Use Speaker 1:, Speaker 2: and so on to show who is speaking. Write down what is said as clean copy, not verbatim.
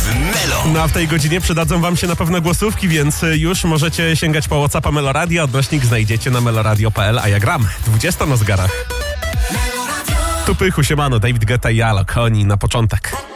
Speaker 1: w Melo.
Speaker 2: No a w tej godzinie przydadzą wam się na pewno głosówki, więc już możecie sięgać po WhatsAppa Meloradio. Odnośnik znajdziecie na meloradio.pl, a ja gram 20 na zgarach. Tu Pychu, siemano, David Guetta i Alok, oni na początek.